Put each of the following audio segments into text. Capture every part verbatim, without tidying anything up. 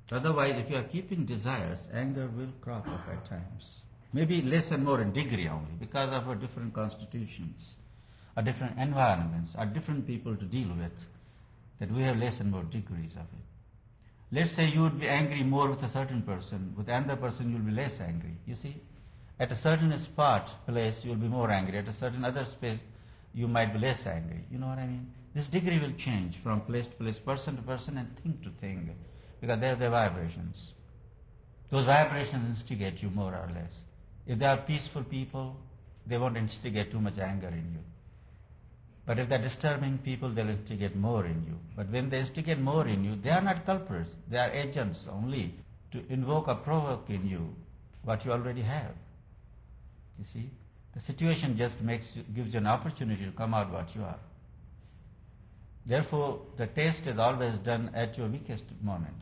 Otherwise, if you are keeping desires, anger will crop up at times. Maybe less and more in degree only, because of our different constitutions, our different environments, our different people to deal with, that we have less and more degrees of it. Let's say you would be angry more with a certain person, with another person you will be less angry. You see, at a certain spot, place, you will be more angry. At a certain other space, you might be less angry. You know what I mean? This degree will change from place to place, person to person, and thing to thing, because they have their vibrations. Those vibrations instigate you more or less. If they are peaceful people, they won't instigate too much anger in you. But if they're disturbing people, they'll instigate more in you. But when they instigate more in you, they are not culprits. They are agents only to invoke or provoke in you what you already have. You see? The situation just makes you, gives you an opportunity to come out what you are. Therefore, the test is always done at your weakest moment.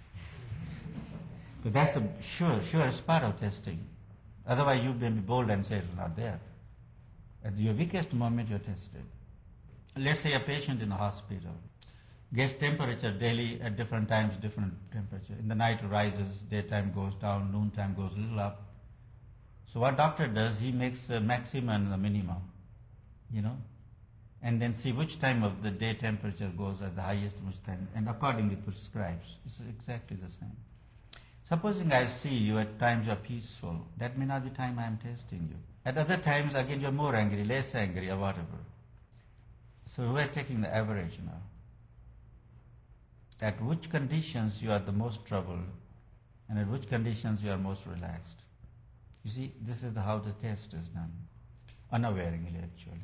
So that's the sure, surest part of testing. Otherwise, you may be bold and say it's not there. At your weakest moment, you're tested. Let's say a patient in a hospital gets temperature daily at different times, different temperature. In the night it rises, daytime goes down, noontime goes a little up. So what doctor does, he makes a maximum and a minimum, you know, and then see which time of the day temperature goes at the highest, which time, and accordingly prescribes. It's exactly the same. Supposing I see you at times you are peaceful, that may not be time I am testing you. At other times, again, you are more angry, less angry, or whatever. So we are taking the average now. At which conditions you are the most troubled, and at which conditions you are most relaxed. You see, this is how the test is done, unawareingly actually.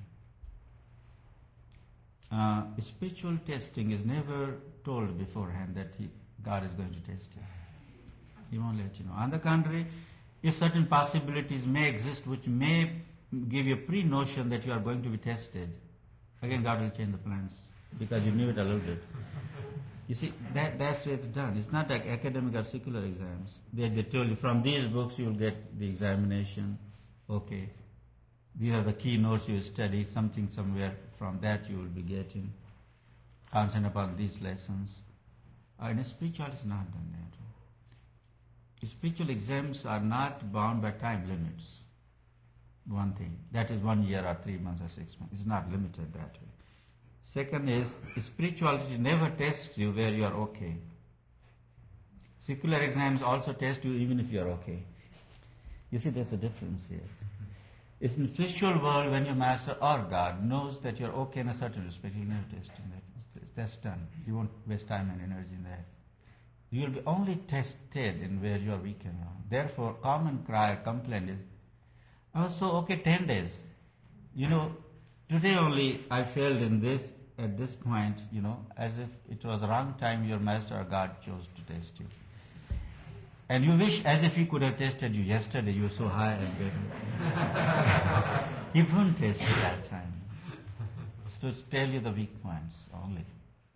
Uh, spiritual testing is never told beforehand that he, God is going to test you. He won't let you know. On the contrary, if certain possibilities may exist which may give you a pre-notion that you are going to be tested, again God will change the plans because you knew it a little bit. You see, that, that's what it's done. It's not like academic or secular exams. They, they told you from these books you will get the examination. Okay. These are the keynotes you study, something somewhere from that you will be getting. Concentrate upon these lessons. Uh, in spiritual it's not done that. Spiritual exams are not bound by time limits. One thing. That is one year or three months or six months. It's not limited that way. Second is, spirituality never tests you where you are okay. Secular exams also test you even if you are okay. You see, there's a difference here. It's in the spiritual world when your master or God knows that you're okay in a certain respect, he'll never test you. That. That's done. You won't waste time and energy in that. You will be only tested in where you are weak and wrong. Therefore, common cry, complaint is, I was so okay ten days. You know, today only I failed in this, at this point, you know, as if it was the wrong time your master or God chose to test you. And you wish as if he could have tested you yesterday, you were so high and good. He wouldn't test you that time. So to tell you the weak points only.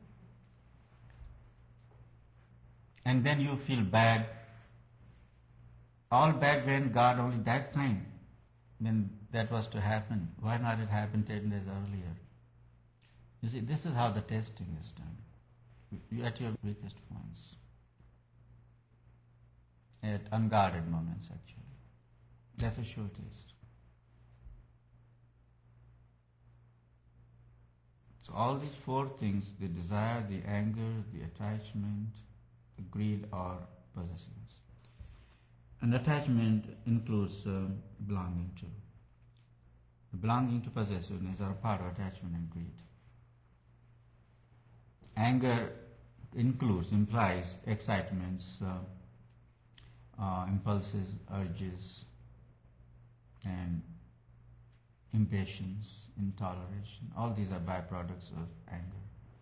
And then you feel bad. All bad when God only that time, when that was to happen. Why not it happened ten days earlier? You see, this is how the testing is done. You at your weakest points. At unguarded moments, actually. That's a sure test. So all these four things, the desire, the anger, the attachment, the greed or possessiveness. And attachment includes uh, belonging to. Belonging to possessiveness are a part of attachment and greed. Anger includes, implies excitements, uh, uh, impulses, urges, and impatience, intoleration. All these are byproducts of anger.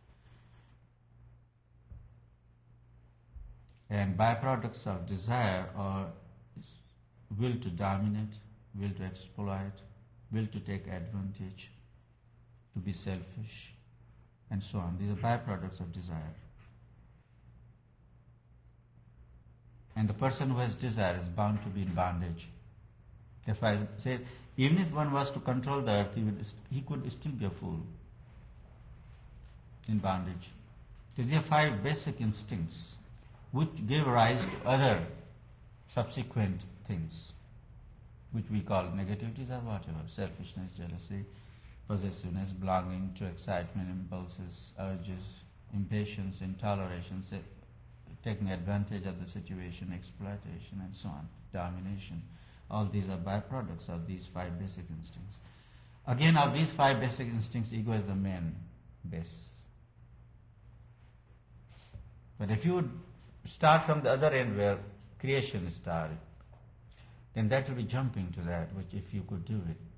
And byproducts of desire are will to dominate, will to exploit, will to take advantage, to be selfish, and so on. These are byproducts of desire. And the person who has desire is bound to be in bondage. Therefore I say, even if one was to control the earth, he, would, he could still be a fool in bondage. So these are five basic instincts which give rise to other subsequent things, which we call negativities or whatever, selfishness, jealousy, possessiveness, belonging to excitement, impulses, urges, impatience, intoleration, taking advantage of the situation, exploitation, and so on, domination. All these are byproducts of these five basic instincts. Again, of these five basic instincts, ego is the main base. But if you would start from the other end where creation started, then that will be jumping to that, which if you could do it.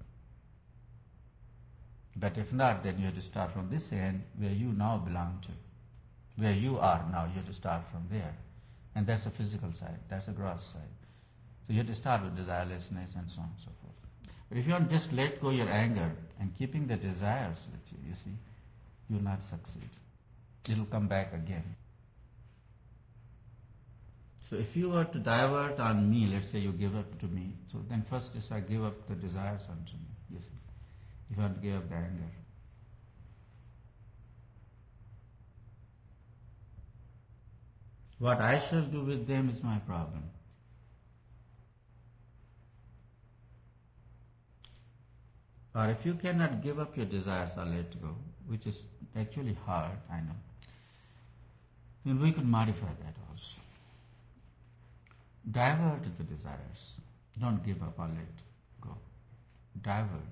But if not, then you have to start from this end where you now belong to. Where you are now, you have to start from there. And that's the physical side, that's the gross side. So you have to start with desirelessness and so on and so forth. But if you want to just let go your anger and keeping the desires with you, you see, you will not succeed. It will come back again. So if you were to divert on me, let's say you give up to me, so then first is I give up the desires unto me, you see. If you want to give up the anger. What I shall do with them is my problem. Or if you cannot give up your desires or let go, which is actually hard, I know, then we could modify that also. Divert the desires. Don't give up or let go. Divert.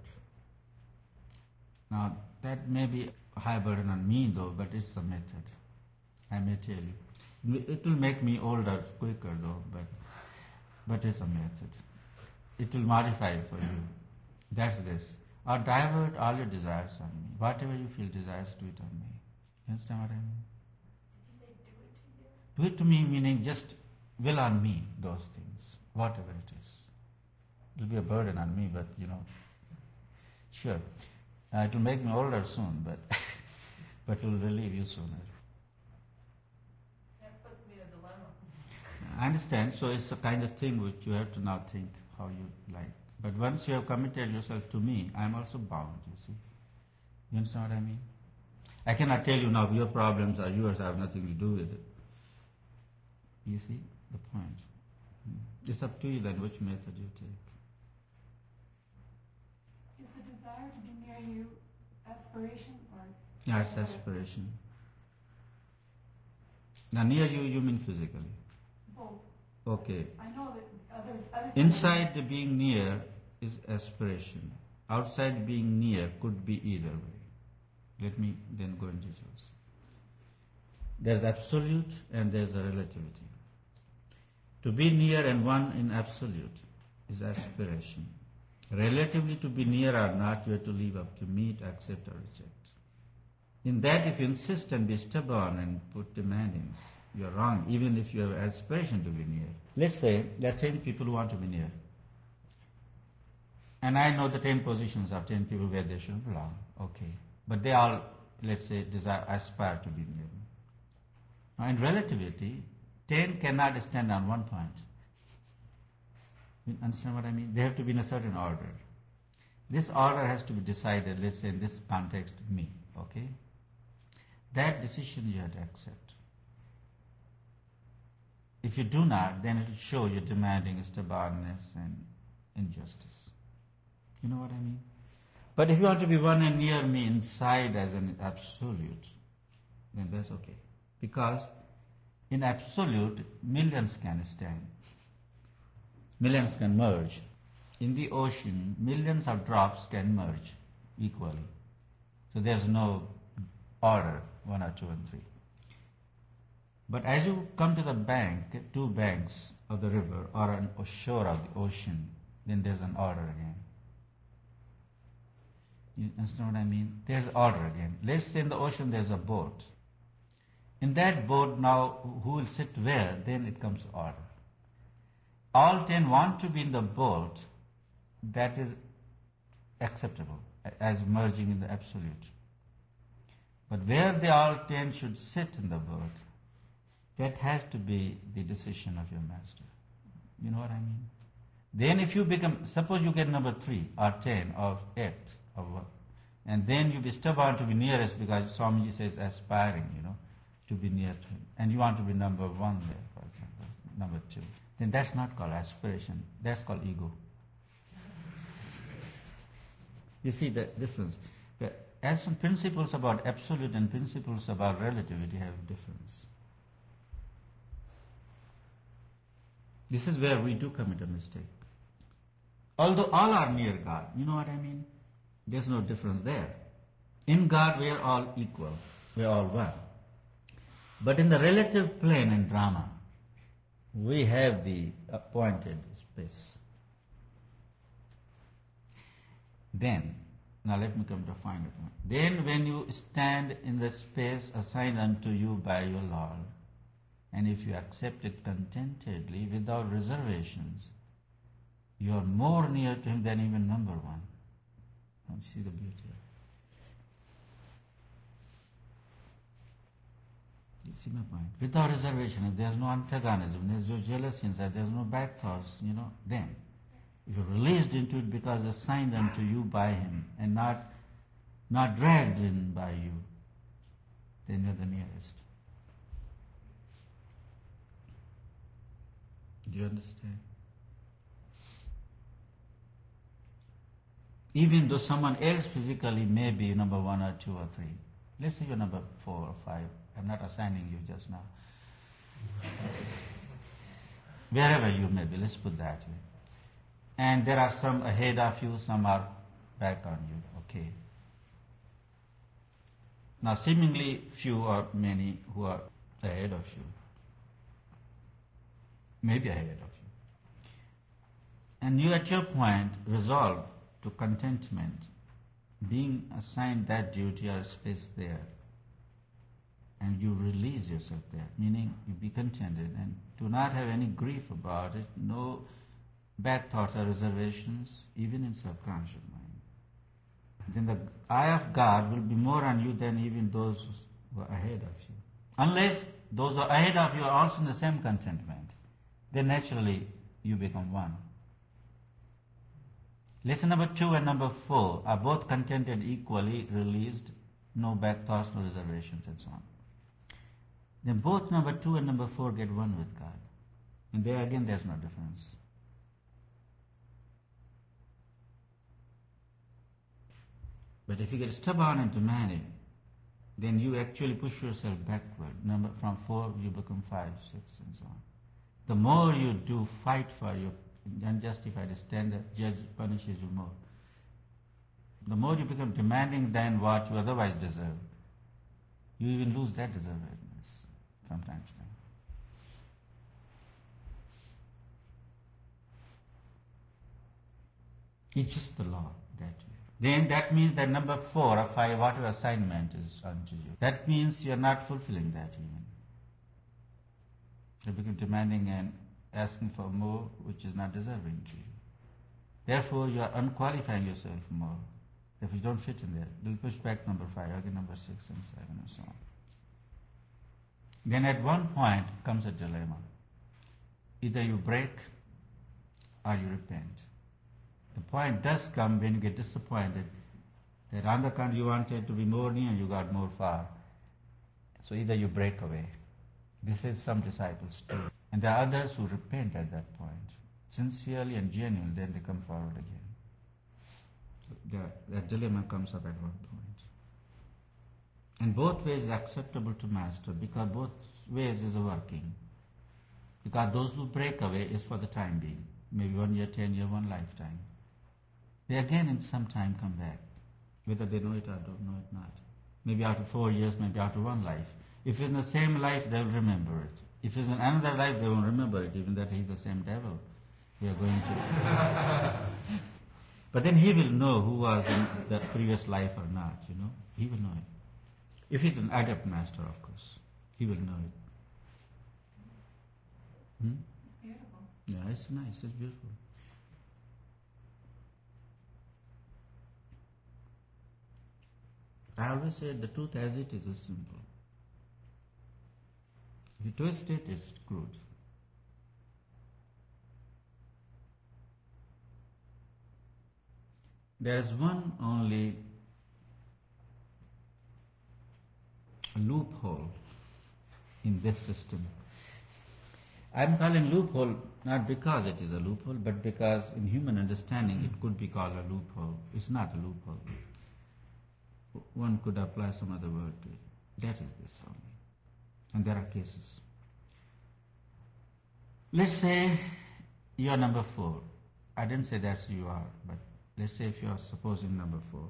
Now, that may be a high burden on me though, but it's a method. I may tell you. It will make me older quicker though, but but it's a method. It will modify it for you. That's this. Or divert all your desires on me. Whatever you feel desires, do it on me. You understand what I mean? Did you say do it to you? Do it to me meaning just will on me those things, whatever it is. It will be a burden on me, but you know, sure. Uh, it will make me older soon, but but it will relieve you sooner. That puts me in a dilemma. I understand. So it's a kind of thing which you have to now think how you like. But once you have committed yourself to me, I am also bound, you see. You understand what I mean? I cannot tell you now your problems are yours, I have nothing to do with it. You see the point? It's up to you then which method you take. Is the desire to be near you aspiration or? Yeah, it's aspiration. Now near you, you mean physically? Both. Okay. I know that other, other Inside the being near is aspiration. Outside being near could be either way. Let me then go in details. There's absolute and there's a relativity. To be near and one in absolute is aspiration. Relatively to be near or not, you have to leave up to meet, accept or reject. In that, if you insist and be stubborn and put demandings, you're wrong, even if you have aspiration to be near. Let's say there are ten people who want to be near. And I know the ten positions of ten people where they should belong. Okay. But they all, let's say, desire, aspire to be near me. Now in relativity, ten cannot stand on one point. You understand what I mean? They have to be in a certain order. This order has to be decided, let's say in this context, me. Okay? That decision you have to accept. If you do not, then it will show you're demanding stubbornness and injustice. You know what I mean? But if you want to be one and near me inside as an absolute, then that's okay. Because in absolute, millions can stand. Millions can merge. In the ocean, millions of drops can merge equally. So there's no order, one or two and three. But as you come to the bank, two banks of the river or a shore of the ocean, then there's an order again. You understand what I mean? There's order again. Let's say in the ocean there's a boat. In that boat now, who will sit where? Then it comes order. All ten want to be in the boat. That is acceptable as merging in the absolute. But where the all ten should sit in the boat, that has to be the decision of your master. You know what I mean? Then if you become, suppose you get number three or ten or eight or what, and then you be stubborn to be nearest because Swamiji says aspiring, you know, to be near to him. And you want to be number one there, for number two, then that's not called aspiration, that's called ego. You see the difference? The, as some principles about absolute and principles about relativity have difference. This is where we do commit a mistake. Although all are near God, you know what I mean? There's no difference there. In God we are all equal, we are all one. But in the relative plane in drama, we have the appointed space. Then, now let me come to a final point. Then when you stand in the space assigned unto you by your Lord, and if you accept it contentedly without reservations, you are more near to Him than even number one. Don't you see the beauty of it? You see my point? Without reservation, if there's no antagonism, there's no jealousy inside, there's no back thoughts, you know, then if you're released into it because assigned unto you by Him and not not dragged in by you, then you're the nearest. Do you understand? Even though someone else physically may be number one or two or three, let's say you're number four or five. I'm not assigning you just now. Wherever you may be, let's put that way. And there are some ahead of you, some are back on you, okay. Now seemingly few or many who are ahead of you, maybe ahead of you. And you at your point resolve to contentment, being assigned that duty or space there, and you release yourself there, meaning you be contented and do not have any grief about it, no bad thoughts or reservations, even in subconscious mind. Then the eye of God will be more on you than even those who are ahead of you. Unless those who are ahead of you are also in the same contentment, then naturally you become one. Lesson number two and number four are both contented equally, released, no back thoughts, no reservations, and so on. Then both number two and number four get one with God. And there again there's no difference. But if you get stubborn and demanding, then you actually push yourself backward. Number from four you become five, six, and so on. The more you do fight for your unjustified standard, judge punishes you more. The more you become demanding than what you otherwise deserve, you even lose that deservedness from time to time. It's just the law that way. Then that means that number four or five, whatever assignment is unto you, that means you are not fulfilling that even. You become demanding and asking for more which is not deserving to you. Therefore you are unqualifying yourself more. If you don't fit in there, you'll push back number five, again number six and seven and so on. Then at one point comes a dilemma. Either you break or you repent. The point does come when you get disappointed that on the count you wanted to be more near, you got more far. So either you break away. This is some disciples too. And there are others who repent at that point, sincerely and genuinely, then they come forward again. The, that dilemma comes up at one point. And both ways is acceptable to Master because both ways is working. Because those who break away is for the time being. Maybe one year, ten year, one lifetime. They again in some time come back. Whether they know it or don't know it not. Maybe after four years, maybe after one life. If it's in the same life, they'll remember it. If it's in another life, they won't remember it, even that he's the same devil. We are going to. But then he will know who was in the previous life or not, you know. He will know it. If he's an adept master, of course, he will know it. Hmm? Beautiful. Yeah, it's nice, it's beautiful. I always say the truth as it is is simple. If you twist it, it's good. There is one only loophole in this system. I'm calling loophole not because it is a loophole, but because in human understanding it could be called a loophole. It's not a loophole. One could apply some other word to it. That is this only. And there are cases. Let's say you are number four. I didn't say that's you are, but let's say if you are supposing number four.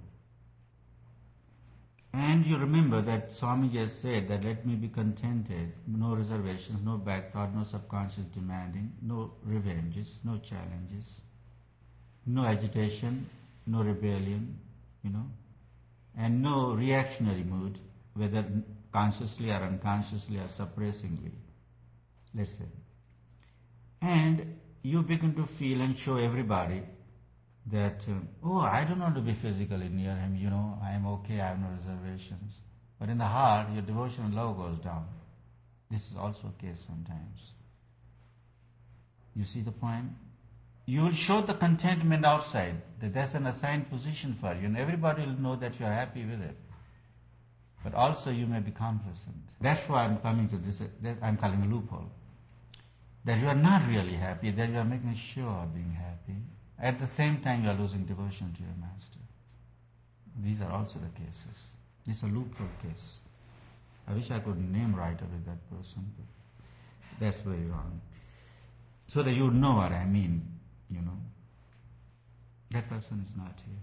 And you remember that Swami just said that let me be contented, no reservations, no back thought, no subconscious demanding, no revenges, no challenges, no agitation, no rebellion, you know, and no reactionary mood, whether consciously or unconsciously or suppressingly, let's say. And you begin to feel and show everybody that, um, oh, I don't want to be physically near him, you know, I am okay, I have no reservations. But in the heart, your devotion and love goes down. This is also a case sometimes. You see the point? You will show the contentment outside, that that's an assigned position for you, and everybody will know that you are happy with it. But also you may be complacent. That's why I'm coming to this, that I'm calling a loophole. That you are not really happy, that you are making sure of being happy. At the same time, you are losing devotion to your master. These are also the cases. This is a loophole case. I wish I could name right away that person, but that's very wrong. So that you would know what I mean, you know. That person is not here.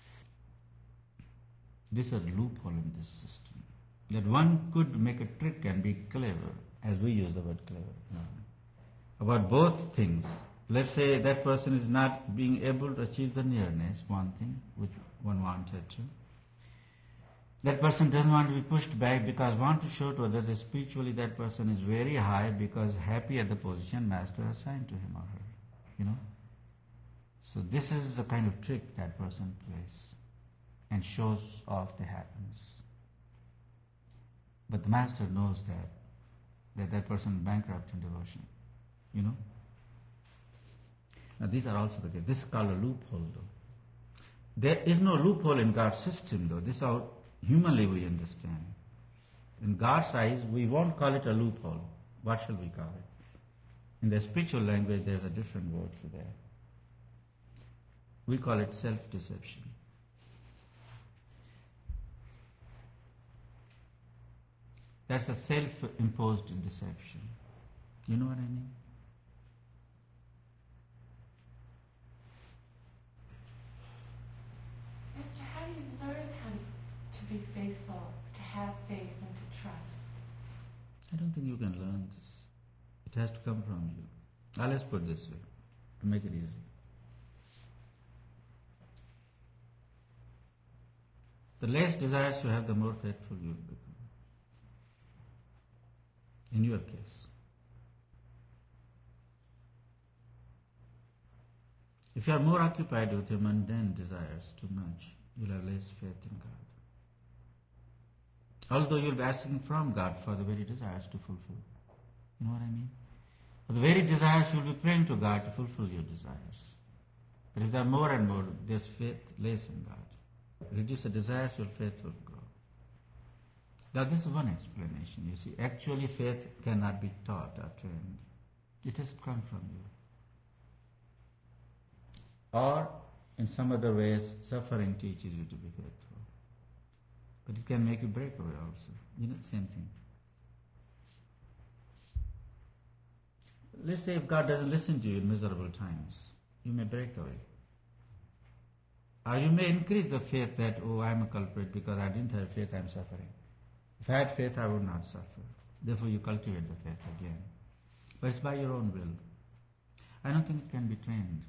This is a loophole in this system. That one could make a trick and be clever, as we use the word clever, you know, about both things. Let's say that person is not being able to achieve the nearness, one thing, which one wanted to. That person doesn't want to be pushed back because want to show to others that spiritually that person is very high because happy at the position master assigned to him or her, you know. So this is the kind of trick that person plays and shows off the happiness. But the master knows that, that that person is bankrupt in devotion, you know. Now these are also the case. This is called a loophole though. There is no loophole in God's system though. This is how humanly we understand. In God's eyes, we won't call it a loophole. What shall we call it? In the spiritual language, there's a different word for that. We call it self-deception. That's a self-imposed deception. You know what I mean? Mister, how do you learn how to be faithful, to have faith and to trust? I don't think you can learn this. It has to come from you. Now let's put it this way, to make it easy. The less desires you have, the more faithful you will become. In your case. If you are more occupied with your mundane desires too much, you'll have less faith in God. Although you'll be asking from God for the very desires to fulfill. You know what I mean? For the very desires you'll be praying to God to fulfill your desires. But if there are more and more, there's faith less in God. Reduce the desires, your faith will grow. Now this is one explanation. You see, actually faith cannot be taught or trained. It has come from you. Or in some other ways, suffering teaches you to be faithful. But it can make you break away also. You know, same thing. Let's say if God doesn't listen to you in miserable times, you may break away. Or you may increase the faith that, oh, I'm a culprit because I didn't have faith, I'm suffering. If I had faith, I would not suffer. Therefore you cultivate the faith again. But it's by your own will. I don't think it can be trained.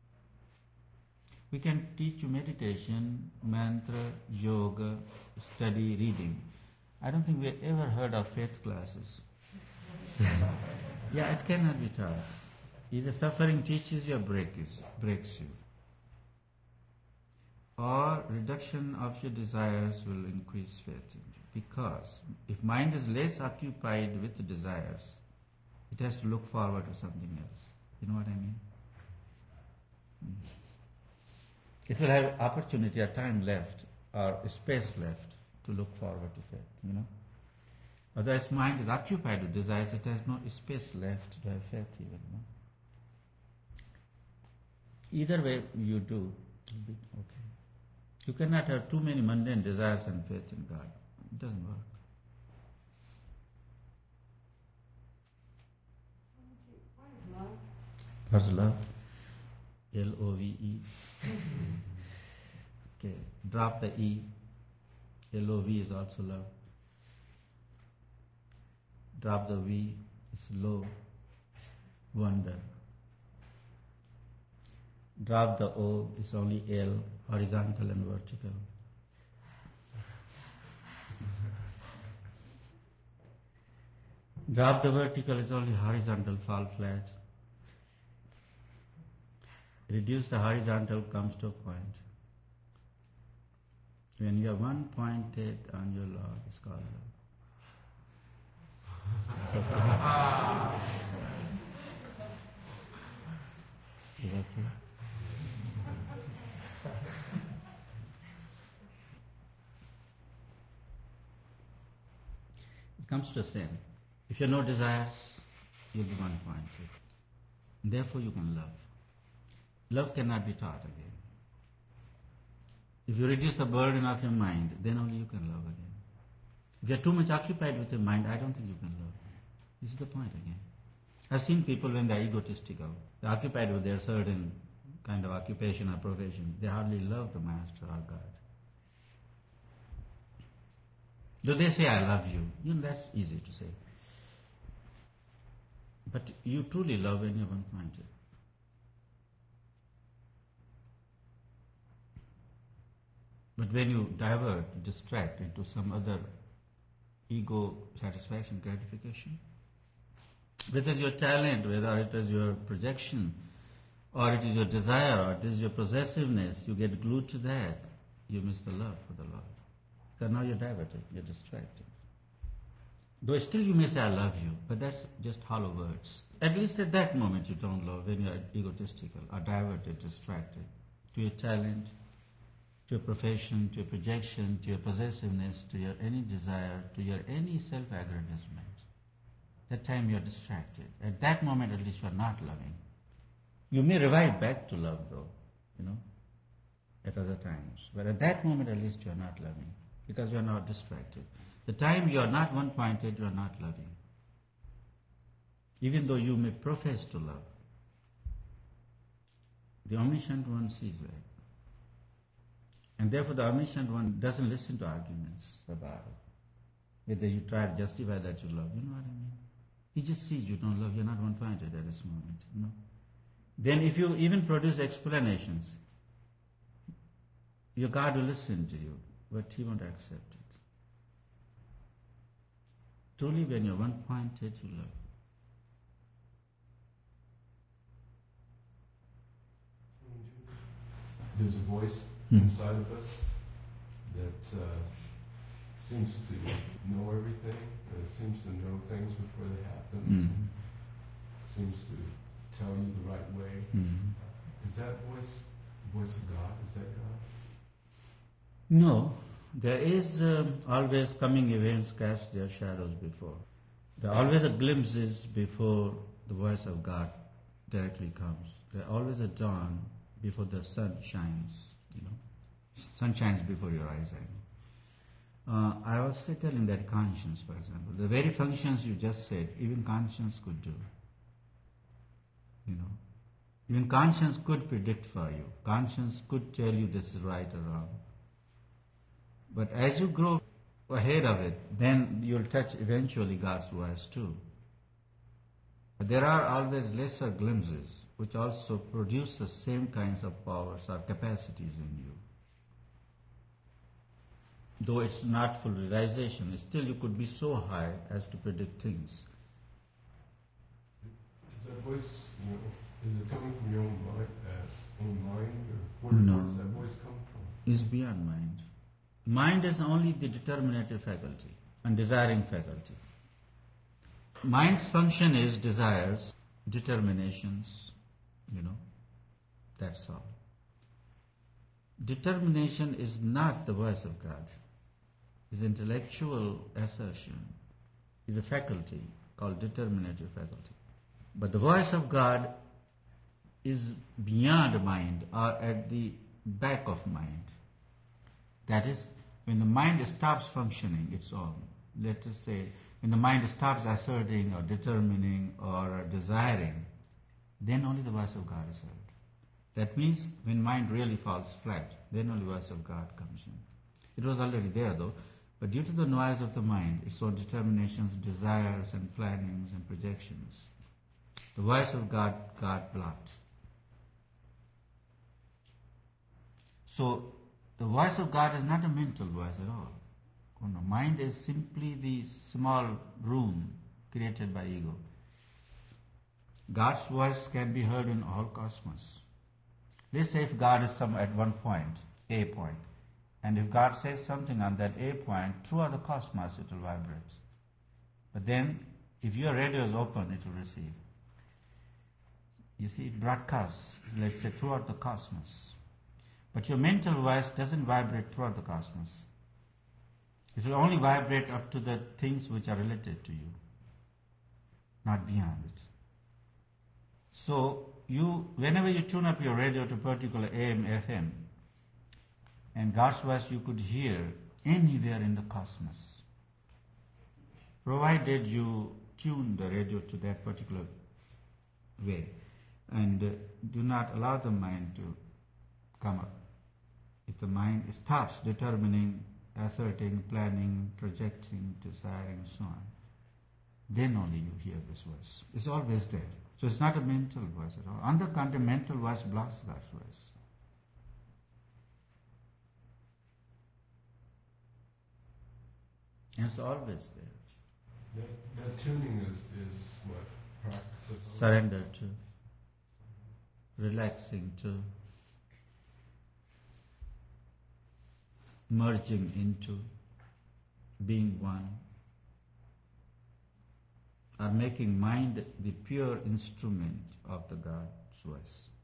We can teach you meditation, mantra, yoga, study, reading. I don't think we have ever heard of faith classes. Yeah, it cannot be taught. Either suffering teaches you or breaks, breaks you. Or reduction of your desires will increase faith in you. Because if mind is less occupied with the desires, it has to look forward to something else. You know what I mean? Mm. It will have opportunity or time left or space left to look forward to faith, you know. Otherwise, mind is occupied with desires, it has no space left to have faith even. No? Either way you do, it'll be okay. You cannot have too many mundane desires and faith in God. It doesn't work. What is love? What's love? L O V E. Okay, drop the E. L O V is also love. Drop the V, it's low, wonder. Drop the O, it's only L, horizontal and vertical. Drop the vertical, it's only horizontal, fall flat. Reduce the horizontal, comes to a point. When you are one pointed on your Lord, it's called love. It's okay. Is that okay? It comes to the same. If you have no desires, you'll be one pointed. Therefore you can love. Love cannot be taught again. If you reduce the burden of your mind, then only you can love again. If you are too much occupied with your mind, I don't think you can love. This is the point again. I've seen people when they are egotistical, they're occupied with their certain kind of occupation or profession, they hardly love the Master or God. Though they say, I love you, you know, that's easy to say. But you truly love when you're one-pointed. But when you divert, distract into some other ego satisfaction, gratification, whether it's your talent, whether it is your projection, or it is your desire, or it is your possessiveness, you get glued to that, you miss the love for the Lord. Because now you're diverted, you're distracted. Though still you may say, I love you, but that's just hollow words. At least at that moment you don't love, when you're egotistical, or diverted, distracted, to your talent, to your profession, to your projection, to your possessiveness, to your any desire, to your any self-aggrandizement. That time you are distracted. At that moment at least you are not loving. You may revive back to love though, you know, at other times. But at that moment at least you are not loving, because you are not distracted. The time you are not one-pointed, you are not loving. Even though you may profess to love, the Omniscient One sees that. And therefore the Omniscient One doesn't listen to arguments about it. Whether you try to justify that you love, you know what I mean? He just sees you don't love, you're not one-pointed at this moment, you know. Then if you even produce explanations, your God will listen to you, but He won't accept it. Truly when you're one-pointed, you love. There's a voice Hmm. inside of us that uh, seems to know everything, uh, seems to know things before they happen, Mm. seems to tell you the right way. Mm. Is that voice the voice of God? Is that God? No, there is um, always coming events cast their shadows before. There are always a glimpses before the voice of God directly comes. There always a dawn before the sun shines, you know. Sun shines before your eyes, I know. Uh, I was telling that conscience, for example, the very functions you just said, even conscience could do. You know, even conscience could predict for you. Conscience could tell you this is right or wrong. But as you grow ahead of it, then you'll touch eventually God's voice too. But there are always lesser glimpses which also produce the same kinds of powers or capacities in you. Though it's not full realization, still you could be so high as to predict things. Is that voice, you know, is it coming from your own mind, uh, own mind, or where, No. where does that voice come from? Is beyond mind. Mind is only the determinative faculty and desiring faculty. Mind's function is desires, determinations, you know, that's all. Determination is not the voice of God. It's intellectual assertion. is a faculty called determinative faculty. But the voice of God is beyond mind or at the back of mind. That is, when the mind stops functioning its own, let us say, when the mind stops asserting or determining or desiring, then only the voice of God is heard. That means when mind really falls flat, then only the voice of God comes in. It was already there though, but due to the noise of the mind, its own determinations, desires and plannings and projections, the voice of God got blocked. So the voice of God is not a mental voice at all. Oh, no. Mind is simply the small room created by ego. God's voice can be heard in all cosmos. Let's say if God is some at one point, A point, and if God says something on that A point, throughout the cosmos it will vibrate. But then, if your radio is open, it will receive. You see, it broadcasts, let's say, throughout the cosmos. But your mental voice doesn't vibrate throughout the cosmos. It will only vibrate up to the things which are related to you, not beyond it. So, you, whenever you tune up your radio to particular A M, F M, and God's voice you could hear anywhere in the cosmos, provided you tune the radio to that particular way, and uh, do not allow the mind to come up. If the mind stops determining, asserting, planning, projecting, desiring, and so on, then only you hear this voice. It's always there. So it's not a mental voice at all. On the contrary, mental voice blocks God's voice. And it's always there. That, that tuning is, is what? Practice of Surrender to, relaxing to, merging into, being one, are making mind the pure instrument of the God's voice.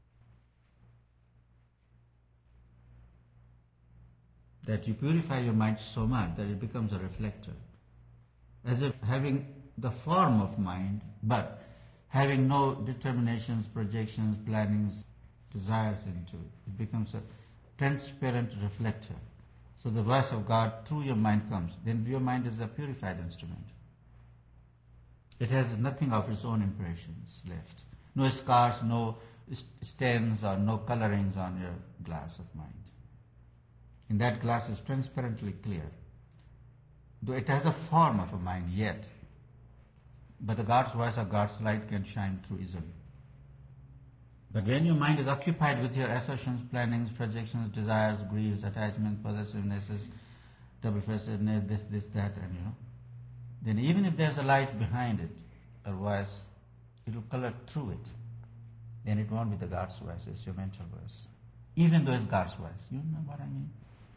That you purify your mind so much that it becomes a reflector. As if having the form of mind, but having no determinations, projections, plannings, desires into it. It becomes a transparent reflector. So the voice of God through your mind comes. Then your mind is a purified instrument. It has nothing of its own impressions left. No scars, no stains or no colorings on your glass of mind. And that glass is transparently clear. Though it has a form of a mind yet, but the God's voice or God's light can shine through easily. But when your mind is occupied with your assertions, plannings, projections, desires, griefs, attachments, possessivenesses, double-facedness, this, this, that, and you know, then even if there's a light behind it, or voice, it will color through it. Then it won't be the God's voice, it's your mental voice. Even though it's God's voice. You know what I mean?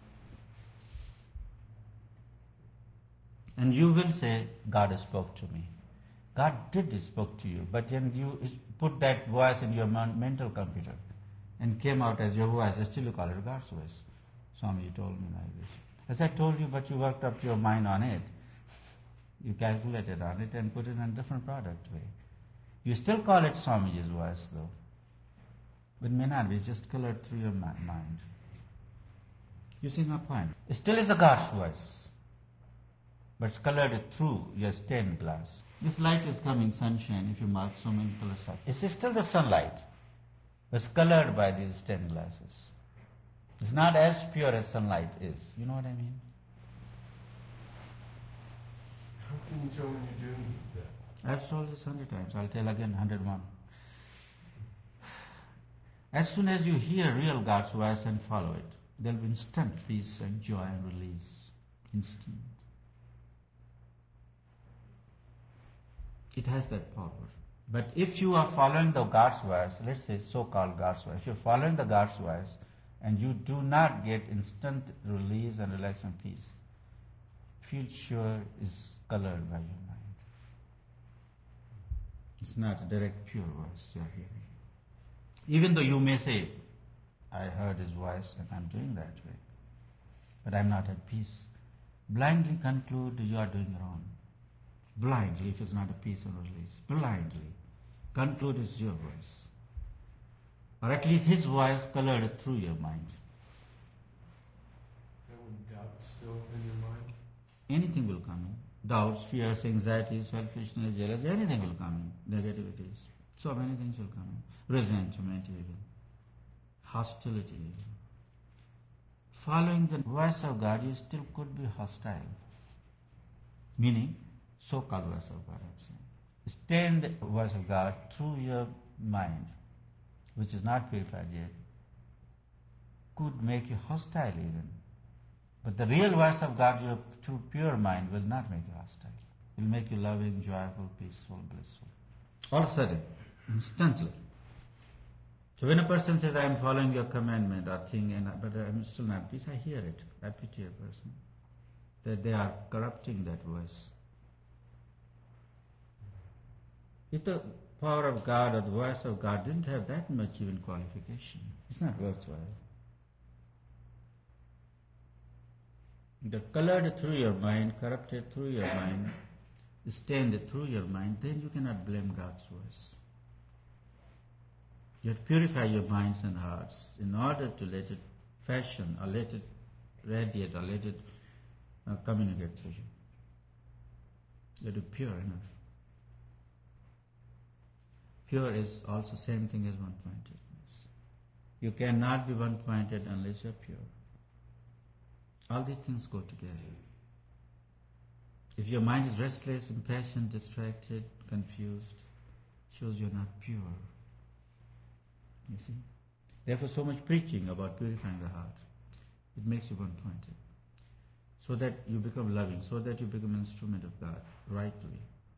And you will say, God spoke to me. God did spoke to you, but then you put that voice in your mental computer and came out as your voice, still you call it God's voice. Swami, you told me like this. As I told you, but you worked up your mind on it. You calculated on it and put it in a different product way. You still call it Swamiji's voice though. But may not be, it's just colored through your mind. You see my point? It still is a God's voice, but it's colored through your stained glass. This light is coming, sunshine, if you mark so many colors up. It's still the sunlight, but it's colored by these stained glasses. It's not as pure as sunlight is. You know what I mean? How can you tell when you're doing that? I've told this hundred times. I'll tell again, one hundred one. As soon as you hear real God's voice and follow it, there'll be instant peace and joy and release. Instant. It has that power. But if you are following the God's voice, let's say so-called God's voice, if you're following the God's voice and you do not get instant release and relax and peace, feel sure is colored by your mind. It's not a direct pure voice you're hearing. Even though you may say, I heard his voice and I'm doing that way, but I'm not at peace. Blindly conclude you are doing wrong. blindly, if it's not a peace and release, blindly. Conclude is your voice. Or at least his voice colored through your mind. And when doubt's still in your mind? Anything will come in. Doubts, fears, anxiety, selfishness, jealousy, anything will come in. Negativities. So many things will come in. Resentment even. Hostility even. Following the voice of God, you still could be hostile. Meaning, so-called voice of God, I'm saying. Stay in the voice of God through your mind, which is not purified yet, could make you hostile even. But the real voice of God, your through pure mind, will not make you hostile. It will make you loving, joyful, peaceful, blissful. All of a sudden, instantly. So when a person says, I am following your commandment or thing, and but I am still not at peace, I hear it. I pity a person. That they are corrupting that voice. If the power of God or the voice of God didn't have that much even qualification, it's not worthwhile. The colored through your mind, corrupted through your mind, stained through your mind, then you cannot blame God's voice. You have to purify your minds and hearts in order to let it fashion or let it radiate or let it uh, communicate to you. You have to be pure enough. Pure is also same thing as one-pointedness. You cannot be one-pointed unless you are pure. All these things go together. If your mind is restless, impatient, distracted, confused, shows you're not pure. You see? Therefore so much preaching about purifying the heart. It makes you one-pointed. So that you become loving, so that you become an instrument of God rightly.